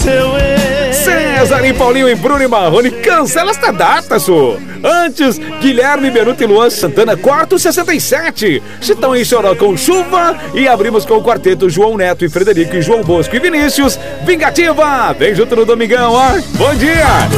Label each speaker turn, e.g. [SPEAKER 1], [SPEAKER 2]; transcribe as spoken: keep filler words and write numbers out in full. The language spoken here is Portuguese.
[SPEAKER 1] seu ex.
[SPEAKER 2] César e Paulinho e Bruno e Marrone, cancela esta data, su. Antes, Guilherme, Beruto e Luan Santana, quarto sessenta e sete. Chitão e Choró com Chuva. E abrimos com o quarteto João Neto e Frederico e João Bosco e Vinícius. Vingativa, vem junto no Domingão, ó. Bom dia.